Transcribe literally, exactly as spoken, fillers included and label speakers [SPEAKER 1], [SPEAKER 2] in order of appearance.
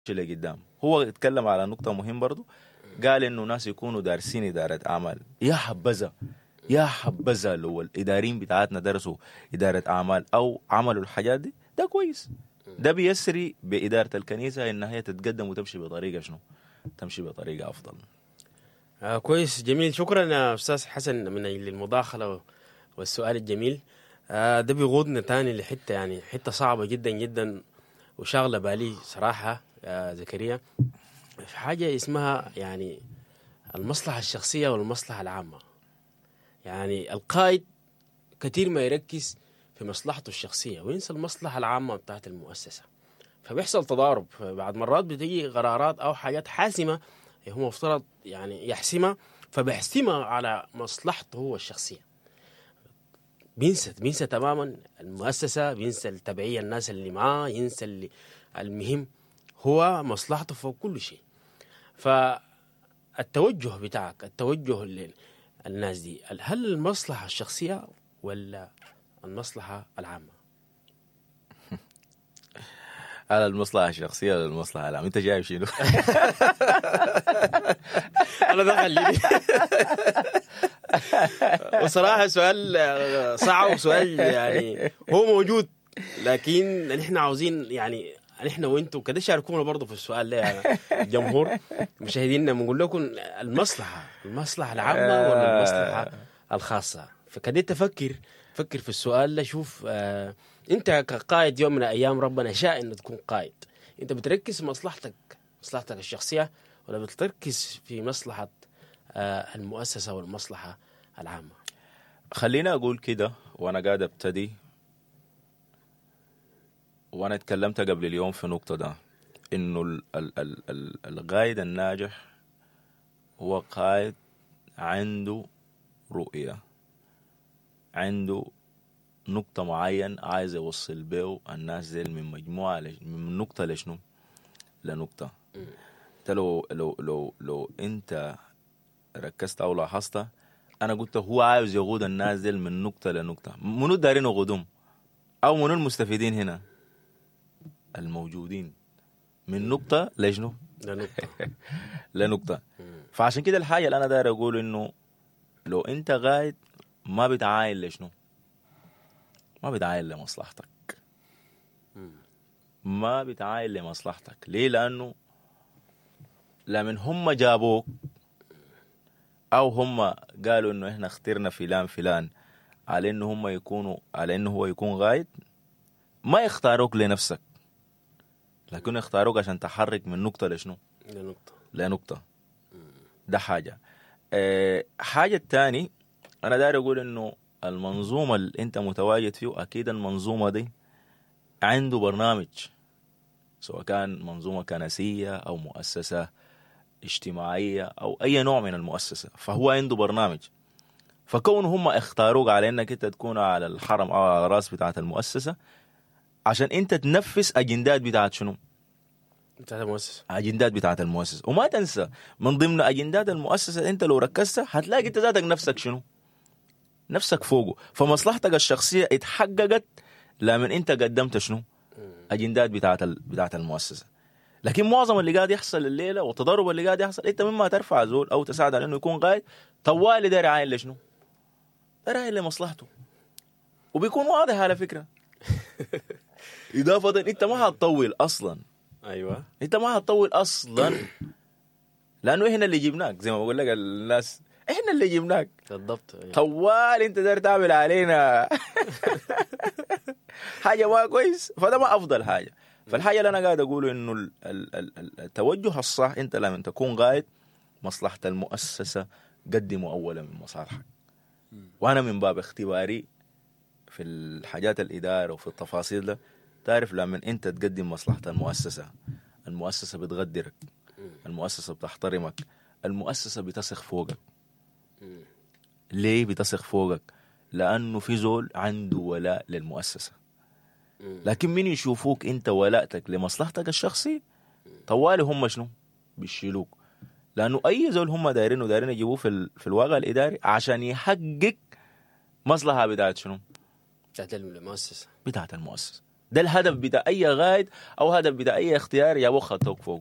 [SPEAKER 1] لقدام. هو اتكلم على نقطة مهم برضو، قال إنه ناس يكونوا دارسين إدارة أعمال. يا حبذا يا حبذا لو الإداريين بتاعتنا درسوا إدارة أعمال أو عملوا الحاجات دي، ده كويس. ده بيسري بإدارة الكنيسة إنها هي تتقدم وتمشي بطريقة شنو؟ تمشي بطريقة أفضل.
[SPEAKER 2] آه كويس، جميل، شكرا يا أستاذ حسن من المداخلة والسؤال الجميل. آه ده بيغوضنا تاني لحتة يعني حتة صعبة جدا جدا وشاغلة بالي صراحة يا زكريا، في حاجة اسمها يعني المصلحة الشخصية والمصلحة العامة. يعني القائد كثير ما يركز في مصلحته الشخصية وينسى المصلحة العامة بتاعت المؤسسة، فبيحصل تضارب. بعد مرات بتيجي قرارات أو حاجات حاسمة هو مفترض يعني يحسمها، فبيحسمها على مصلحته هو الشخصية، بينسى بينسى تماما المؤسسة، بينسى التبعية الناس اللي معاه، ينسى اللي المهم هو مصلحته فوق كل شيء. فالتوجه بتاعك، التوجه للناس دي، هل المصلحة الشخصية ولا المصلحة العامة؟
[SPEAKER 1] على المصلحة الشخصية ولا المصلحة العامة؟ أنت جايب شنو؟
[SPEAKER 2] أنا ده خليني. وصراحة سؤال صعب، سؤال يعني هو موجود، لكن نحن عاوزين يعني نحن وانتم كده شاركونا برضه في السؤال ده يعني الجمهور مشاهدينا، بنقول لكم المصلحة المصلحة العامة ولا المصلحة الخاصة. فكده تفكر فكر في السؤال ده. شوف آه انت كقائد يوم من الايام ربنا شاء انك تكون قائد، انت بتركز في مصلحتك مصلحتك الشخصية ولا بتركز في مصلحة آه المؤسسة والمصلحة العامة؟
[SPEAKER 1] خلينا أقول كده، وأنا قاعد أبتدي وأنا اتكلمت قبل اليوم في نقطة ده، إنه ال ال ال ال القائد الناجح هو قائد عنده رؤية، عنده نقطة معين عايز يوصل به الناس دي من مجموعة لش... من نقطة لشنو لنقطة. انت لو لو لو لو انت ركزت او لاحظت، انا قلت هو عايز يقود الناس دي من نقطة لنقطة. منو دارين يقودهم او منو المستفيدين هنا؟ الموجودين من نقطة لشنو
[SPEAKER 2] لنقطة
[SPEAKER 1] لنقطة. فعشان كده الحاجة اللي انا داير اقول انه لو انت قاعد ما بتعاين لشنو، ما بتعاين لمصلحتك، ما بتعاين لمصلحتك. ليه؟ لأنه لمن هم جابوك أو هم قالوا إنه إحنا اخترنا فلان فلان على إنه هم يكونوا، على إنه هو يكون غايد، ما يختاروك لنفسك، لكن يختاروك عشان تحرك من نقطة لشنو
[SPEAKER 2] لنقطة
[SPEAKER 1] لنقطة. ده حاجة. أه حاجة التاني أنا داير أقول إنه المنظومة اللي أنت متواجد فيه أكيد المنظومة دي عنده برنامج، سواء كان منظومة كنسية أو مؤسسة اجتماعية أو أي نوع من المؤسسة، فهو عنده برنامج. فكون هم اختاروك على أنك أنت تكون على الحرم أو على الرأس بتاعة المؤسسة عشان أنت تنفذ أجندات بتاعة شنو؟
[SPEAKER 2] بتاعت المؤسسة،
[SPEAKER 1] أجندات بتاعة المؤسسة. وما تنسى من ضمن أجندات المؤسسة أنت لو ركزت هتلاقي أنت ذاتك نفسك شنو؟ نفسك فوقه. فمصلحتك الشخصية اتحققت لمن أنت قدمت شنو؟ أجندات بتاعة بتاعة المؤسسة. لكن معظم اللي قاعد يحصل الليلة والتضارب اللي قاعد يحصل، انت مما ترفع زول او تساعد على انه يكون قائد طوالي داير عاين لشنو؟ داير عاين لمصلحته، وبيكون واضح على فكرة. إضافة انت ما هتطول اصلا.
[SPEAKER 2] ايوه
[SPEAKER 1] انت ما هتطول اصلا لانه احنا اللي جبناك، زي ما بقول لك الناس احنا اللي جبناك
[SPEAKER 2] بالضبط.
[SPEAKER 1] طوال انت داير تعمل علينا حاجة ما كويس، فده ما افضل حاجة. فالحاجة اللي أنا قاعد أقوله إنه التوجه الصح أنت لما تكون قائد مصلحة المؤسسة قدموا أولا من مصالحك. وأنا من باب اختباري في الحاجات الإدارة وفي التفاصيل ده، تعرف لما أنت تقدم مصلحة المؤسسة، المؤسسة بتقدرك، المؤسسة بتحترمك، المؤسسة بتثق فوقك. ليه بتثق فوقك؟ لأنه في زول عنده ولاء للمؤسسة. لكن من يشوفوك انت ولائتك لمصلحتك الشخصي طوالي هم شنو بيشيلوك، لانه اي زول هم دايرين ودايرين يجيبوه في في الواقع الاداري عشان يحقق مصلحه بتاعت شنو؟
[SPEAKER 2] بتاعت المؤسسه
[SPEAKER 1] بتاعت المؤسسه. ده الهدف بتاع اي قائد او هدف بتاع اي اختيار يا بو خطوك فوق.